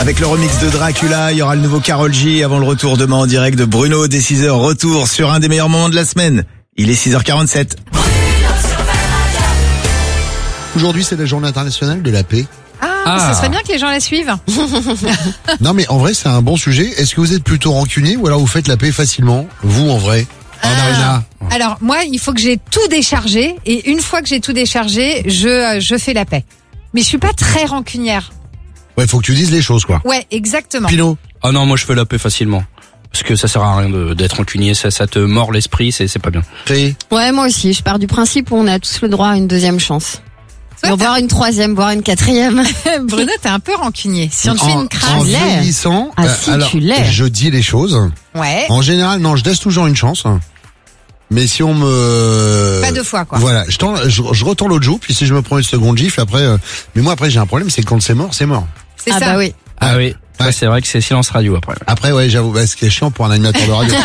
Avec le remix de Dracula, il y aura le nouveau Karol G avant le retour demain en direct de Bruno dès 6h. Retour sur un des meilleurs moments de la semaine. Il est 6h47. Aujourd'hui, c'est la journée internationale de la paix. Ça serait bien que les gens la suivent. Non, mais en vrai, c'est un bon sujet. Est-ce que vous êtes plutôt rancunier ou alors vous faites la paix facilement? Vous, en vrai? Marina. Alors, moi, il faut que j'ai tout déchargé. Et une fois que j'ai tout déchargé, je fais la paix. Mais je suis pas très rancunière. Ouais, faut que tu dises les choses, quoi. Ouais, exactement. Pino? Ah non, moi je fais la paix facilement. Parce que ça sert à rien d'être rancunier, ça te mord l'esprit, c'est pas bien. Cré? Ouais, moi aussi. Je pars du principe où on a tous le droit à une deuxième chance. Ouais, Voire une troisième, voire une quatrième. Bruno, t'es un peu rancunier. Si on te fait une En crasse. vieillissant, Ah si, alors, tu l'es. je dis les choses. Ouais. En général, non, je laisse toujours une chance. Mais si on me... Pas deux fois, quoi. Voilà, je retends l'autre joue, puis si je me prends une seconde gifle, après... Mais moi, après, j'ai un problème, c'est que quand c'est mort, c'est mort. C'est Ah ça. bah oui. Ah oui, Ouais. ouais, c'est vrai que c'est silence radio après. Après, ouais, j'avoue, ce qui est chiant pour un animateur de radio.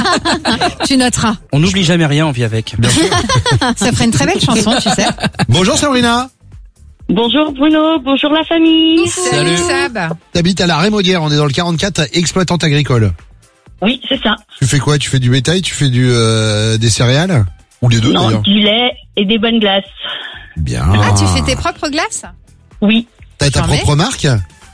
Tu noteras. On n'oublie jamais rien, on vit avec. Bien sûr. Ça ferait une très belle chanson, tu sais. Bonjour Sabrina. Bonjour Bruno, bonjour la famille. Salut Sab. T'habites à la Rémaudière, on est dans le 44, exploitante agricole. Oui, c'est ça. Tu fais quoi? Tu fais du bétail? Tu fais des céréales? Ou les deux Non, d'ailleurs? du lait et des bonnes glaces. Bien. Ah, tu fais tes propres glaces? Oui, T'as ta Charmé. propre marque?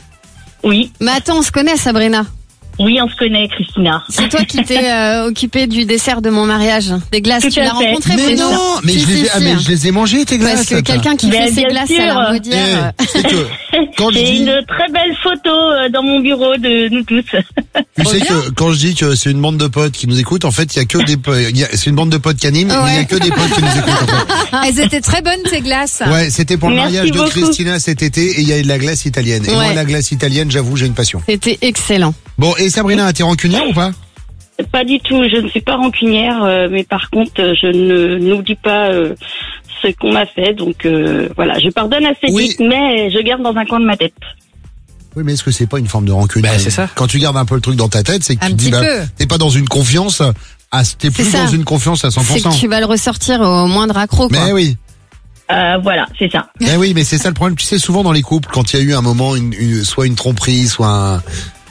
oui, Mais attends, on se connaît, Sabrina. oui, on se connaît, Christina. C'est toi qui t'es occupée du dessert de mon mariage. Des glaces, Tout tu à l'as fait. rencontré, Mais Bruno? non, mais Si, je les ai, si, mais si. je les ai mangées tes glaces. Parce que quelqu'un qui Ben, fait ses bien glaces à sûr. la Rémaudière. C'est que quand je J'ai dis, une très belle photo dans mon bureau de nous tous. tu sais que quand je dis que c'est une bande de potes qui nous écoutent, en fait, il y a que c'est une bande de potes qui animent, mais il y a que des potes qui nous écoutent. En fait. Elles étaient très bonnes, tes glaces. Ouais, c'était pour le Merci mariage de beaucoup. Christina cet été et il y a de la glace italienne. Et moi, Ouais. la glace italienne, j'avoue, j'ai une passion. C'était excellent. Bon, et Sabrina, t'es rancunière ou pas? Pas du tout, je ne suis pas rancunière, mais par contre, je n'oublie pas ce qu'on m'a fait. Donc voilà, je pardonne assez Oui. vite, mais je garde dans un coin de ma tête. Oui, mais est-ce que c'est pas une forme de rancune? Bah, c'est ça. Quand tu gardes un peu le truc dans ta tête, c'est que Un tu te dis, petit bah, peu. t'es pas dans une confiance, t'es plus ça. dans une confiance à C'est 100%. que tu vas le ressortir au moindre accro, quoi. Mais oui. Voilà, c'est ça. Mais oui, mais c'est ça le problème. Tu sais, souvent dans les couples, quand il y a eu un moment, soit une tromperie, soit un...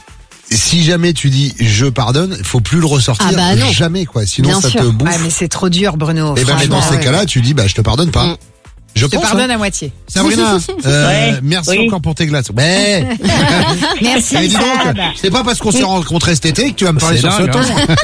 Si jamais tu dis je pardonne, faut plus le ressortir. Ah bah non. Jamais, quoi. Sinon, Bien ça sûr. te bouffe. Ouais, mais c'est trop dur, Bruno. Et ben, mais dans Franchement, ces ouais. cas-là, tu dis je te pardonne pas. Mm. Je Je te pense. pardonne hein. à moitié. Sabrina, Ouais, merci oui. encore pour tes glaces. Mais Merci, dis donc, Sab. c'est pas parce qu'on s'est rencontrés cet été que tu vas me parler C'est sur ce dingue,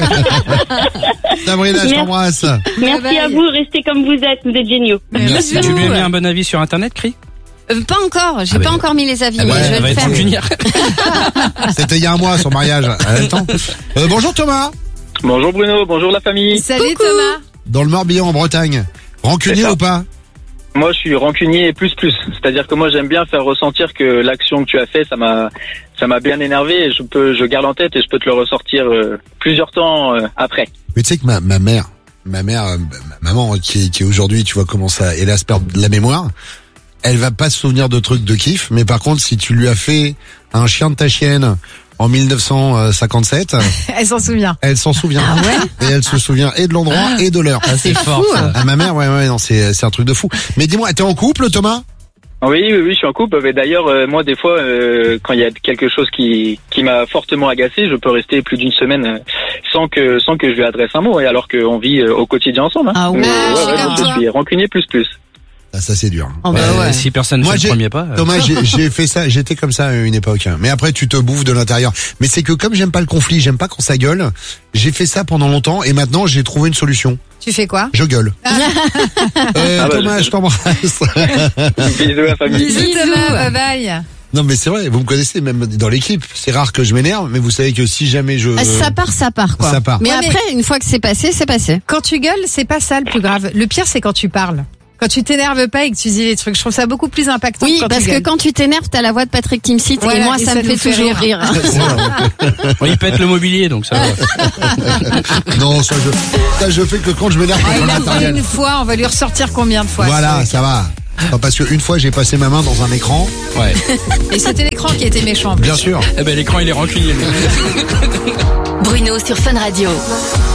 ton. Sabrina, je Merci. t'embrasse. Merci bye. à vous, restez comme vous êtes géniaux. Merci. Tu lui as mis un bon avis sur internet, Cri? Pas encore, j'ai Ah pas bah, encore mis les avis, Ah mais bah, je elle vais va le être faire. rancunière. C'était il y a un mois, son mariage. Attends. Bonjour Thomas. Bonjour Bruno, bonjour la famille. Salut Thomas. Dans le Morbihan en Bretagne. Rancunier C'est ça. ou pas? Moi je suis rancunier plus. C'est-à-dire que moi j'aime bien faire ressentir que l'action que tu as fait, ça m'a bien énervé et je garde en tête et je peux te le ressortir plusieurs temps après. Mais tu sais que ma maman qui aujourd'hui, tu vois comment ça, hélas, perd la mémoire. Elle va pas se souvenir de trucs de kiff, mais par contre, si tu lui as fait un chien de ta chienne en 1957, Elle s'en souvient. elle s'en souvient. Ah ouais? Et elle se souvient et de l'endroit et de l'heure. C'est fort, fou, ça. Ah, ma mère, ouais, non, c'est un truc de fou. Mais dis-moi, t'es en couple, Thomas? Oui, je suis en couple. Mais d'ailleurs, moi des fois, quand il y a quelque chose qui m'a fortement agacé, je peux rester plus d'une semaine sans que je lui adresse un mot, et alors qu'on vit au quotidien ensemble. Hein. Ah ouais, Mais, je suis comme je toi. suis rancunier plus. Ah, ça c'est dur. Oh bah ouais. Si personne ne Moi, fait le premier pas. Thomas, j'ai fait ça, j'étais comme ça à une époque. Mais après, tu te bouffes de l'intérieur. Mais c'est que comme j'aime pas le conflit, j'aime pas quand ça gueule, j'ai fait ça pendant longtemps et maintenant j'ai trouvé une solution. Tu fais quoi? Je gueule. bah, Thomas, je t'embrasse. Bisous la famille. Bisous Thomas, bye bye. Non mais c'est vrai, vous me connaissez même dans l'équipe. C'est rare que je m'énerve, mais vous savez que si jamais je... Ça part, quoi. Ça part. Mais Ouais, mais- après, une fois que c'est passé, c'est passé. Quand tu gueules, c'est pas ça le plus grave. Le pire, c'est quand tu parles. Quand tu t'énerves pas et que tu dis les trucs, je trouve ça beaucoup plus impactant. Oui, quand parce tu que gueules. quand tu t'énerves, t'as la voix de Patrick Timsit Voilà, et moi, et ça ça me fait nous fait toujours rire. rire. Bon, il pète le mobilier, donc ça va. Non, ça je fais que quand je m'énerve Ah, contre il le l'a fait matériel. une fois, on va lui ressortir combien de fois? Voilà, ce truc ça va. Non, parce qu'une fois j'ai passé ma main dans un écran, Ouais. Et c'était l'écran qui était méchant. en plus. bien sûr. Eh ben, l'écran, il est rancunier. Bruno sur Fun Radio.